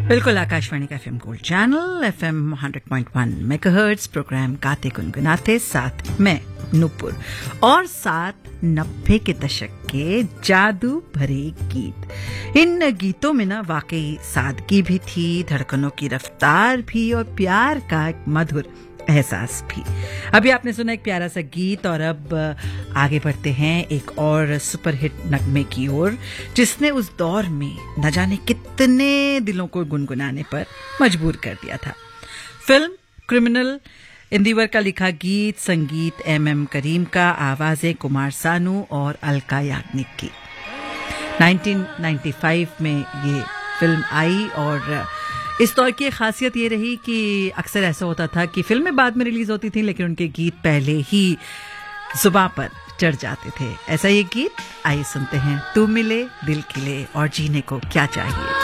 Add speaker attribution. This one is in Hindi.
Speaker 1: बिल्कुल आकाशवाणी का FM gold channel FM 100.1 megahertz programme गाते गुनगुनाते साथ मैं नूपुर और साथ 90 के दशक के जादू भरे गीत। इन गीतों में ना वाकई सादगी भी थी, धड़कनों की रफ्तार भी और प्यार का एक मधुर एहसास भी। अभी आपने सुना एक प्यारा सा गीत और अब आगे बढ़ते हैं एक और सुपरहिट नगमे की ओर जिसने उस दौर में न जाने कितने दिलों को गुनगुनाने पर मजबूर कर दिया था। फिल्म क्रिमिनल, इंदिवर का लिखा गीत, संगीत एम करीम का, आवाजें कुमार सानू और अलका याग्निक की। 1995 में ये फिल्म आई और इस दौर की खासियत ये रही कि अक्सर ऐसा होता था कि फिल्में बाद में रिलीज होती थी लेकिन उनके गीत पहले ही जुबां पर चढ़ जाते थे। ऐसा ये गीत आइए सुनते हैं, तू मिले दिल खिले और जीने को क्या चाहिए।